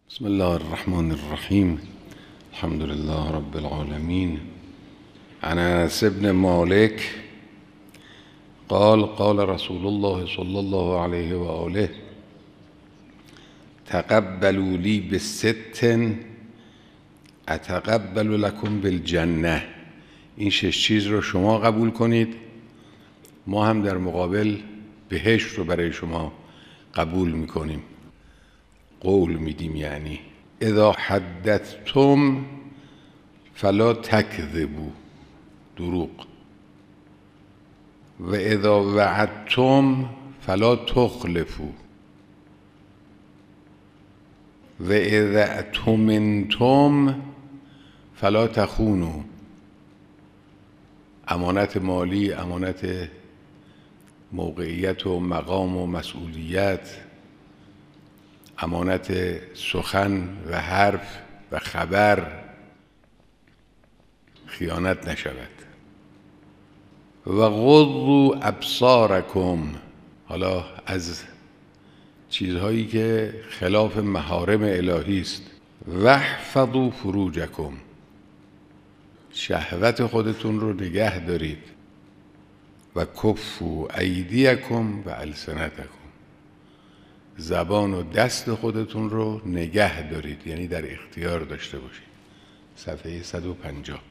بسم الله الرحمن الرحیم. الحمد لله رب العالمین. عن انس بن مالک قال رسول الله صلی الله علیه و آله تقبلوا لی بست اتقبل لکم بالجنه. این 6 چیز رو شما قبول کنید، ما هم در مقابل بهشت رو برای شما قبول میکنیم، قول میدیم. یعنی اذا حدثتم فلا تکذبوا، دروغ، و اذا وعدتم فلا تخلفوا، و اذا اؤتمنتم فلا تخونوا. امانت مالی، امانت موقعیت و مقام و مسئولیت، امانت سخن و حرف و خبر، خیانت نشود. و غضوا ابصارکم، حالا از چیزهایی که خلاف محارم الهی است. و احفظوا فروجکم، شهوت خودتون رو نگه دارید. و کفوا ایدیکم و السنتکم، زبان و دست خودتون رو نگه دارید، یعنی در اختیار داشته باشید. صفحه 150.